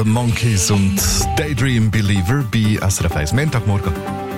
Monkeys und Daydream Believer bei SRF 1. Montagmorgen.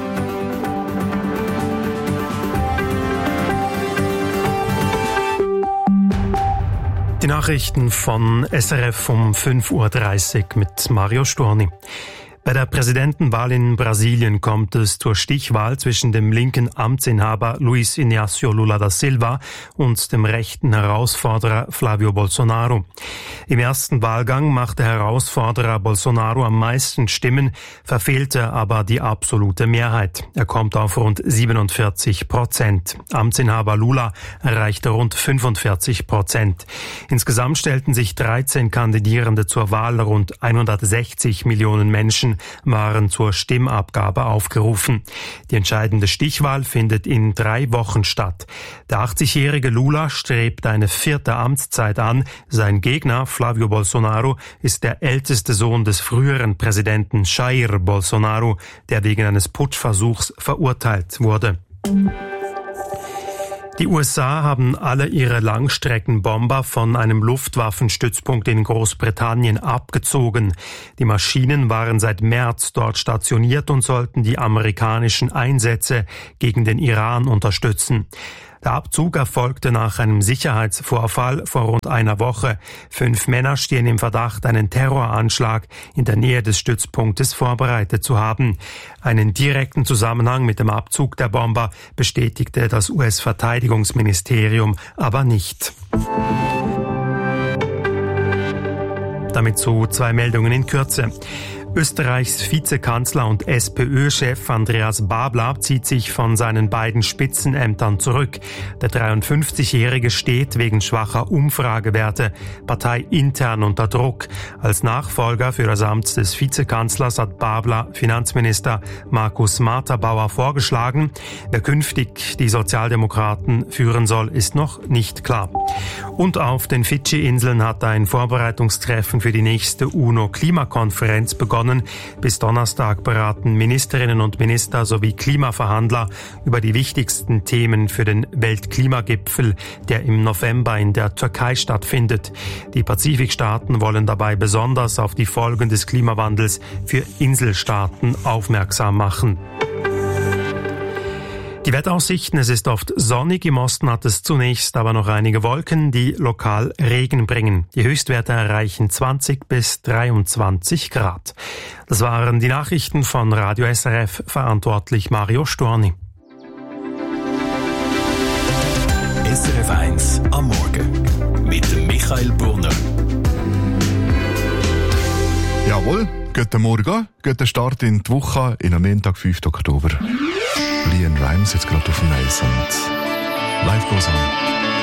Die Nachrichten von SRF um 5.30 Uhr mit Mario Storni. Bei der Präsidentenwahl in Brasilien kommt es zur Stichwahl zwischen dem linken Amtsinhaber Luiz Inácio Lula da Silva und dem rechten Herausforderer Flávio Bolsonaro. Im ersten Wahlgang machte Herausforderer Bolsonaro am meisten Stimmen, verfehlte aber die absolute Mehrheit. Er kommt auf rund 47%. Amtsinhaber Lula erreichte rund 45%. Insgesamt stellten sich 13 Kandidierende zur Wahl, rund 160 Millionen Menschen waren zur Stimmabgabe aufgerufen. Die entscheidende Stichwahl findet in 3 Wochen statt. Der 80-jährige Lula strebt eine 4. Amtszeit an. Sein Gegner, Flávio Bolsonaro, ist der älteste Sohn des früheren Präsidenten Jair Bolsonaro, der wegen eines Putschversuchs verurteilt wurde. Die USA haben alle ihre Langstreckenbomber von einem Luftwaffenstützpunkt in Großbritannien abgezogen. Die Maschinen waren seit März dort stationiert und sollten die amerikanischen Einsätze gegen den Iran unterstützen. Der Abzug erfolgte nach einem Sicherheitsvorfall vor rund einer Woche. 5 Männer stehen im Verdacht, einen Terroranschlag in der Nähe des Stützpunktes vorbereitet zu haben. Einen direkten Zusammenhang mit dem Abzug der Bomber bestätigte das US-Verteidigungsministerium aber nicht. Damit zu 2 Meldungen in Kürze. Österreichs Vizekanzler und SPÖ-Chef Andreas Babler zieht sich von seinen beiden Spitzenämtern zurück. Der 53-Jährige steht wegen schwacher Umfragewerte parteiintern unter Druck. Als Nachfolger für das Amt des Vizekanzlers hat Babler Finanzminister Markus Marterbauer vorgeschlagen. Wer künftig die Sozialdemokraten führen soll, ist noch nicht klar. Und auf den Fidschi-Inseln hat ein Vorbereitungstreffen für die nächste UNO-Klimakonferenz begonnen. Bis Donnerstag beraten Ministerinnen und Minister sowie Klimaverhandler über die wichtigsten Themen für den Weltklimagipfel, der im November in der Türkei stattfindet. Die Pazifikstaaten wollen dabei besonders auf die Folgen des Klimawandels für Inselstaaten aufmerksam machen. Die Wetteraussichten: Es ist oft sonnig, im Osten hat es zunächst aber noch einige Wolken, die lokal Regen bringen. Die Höchstwerte erreichen 20 bis 23 Grad. Das waren die Nachrichten von Radio SRF, verantwortlich Mario Storni. SRF 1 am Morgen mit dem Michael Brunner. Jawohl, guten Morgen, guten Start in die Woche, in am Montag, 5. Oktober. Liam Rimes jetzt gerade auf dem Eis und Life goes on.